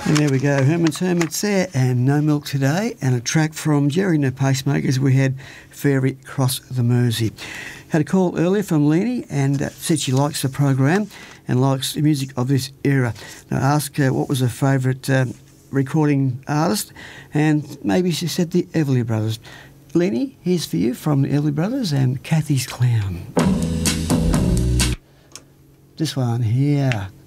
And there we go, Herman's Hermits there, and No Milk Today, and a track from Jerry and the Pacemakers. We had Fairy Cross the Mersey. Had a call earlier from Leni, and said she likes the program and likes the music of this era. I asked her what was her favourite recording artist, and maybe she said the Everly Brothers. Leni, here's for you from the Everly Brothers and Kathy's Clown. This one here.